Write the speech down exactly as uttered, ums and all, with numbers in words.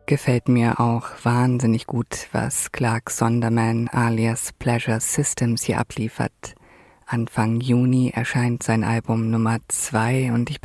Gefällt mir auch wahnsinnig gut, was Clark Sonderman alias Pleasure Systems hier abliefert. Anfang Juni erscheint sein Album Nummer zwei und ich